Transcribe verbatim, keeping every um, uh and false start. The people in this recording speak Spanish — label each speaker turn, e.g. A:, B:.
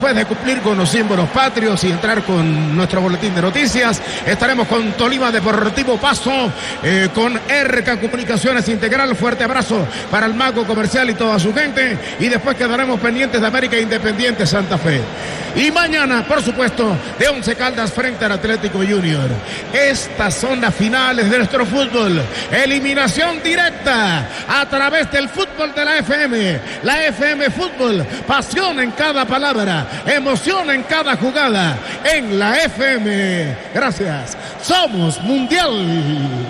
A: Después de cumplir con los símbolos patrios y entrar con nuestro boletín de noticias, estaremos con Tolima Deportivo Pasto, eh, con R K Comunicaciones Integral. Fuerte abrazo para el mago comercial y toda su gente. Y después quedaremos pendientes de América Independiente Santa Fe. Y mañana, por supuesto, de Once Caldas frente al Atlético Junior. Estas son las finales de nuestro fútbol. Eliminación directa a través del fútbol de la F M. La F M Fútbol, pasión en cada palabra. Emoción en cada jugada en la F M. Gracias. Somos Mundial.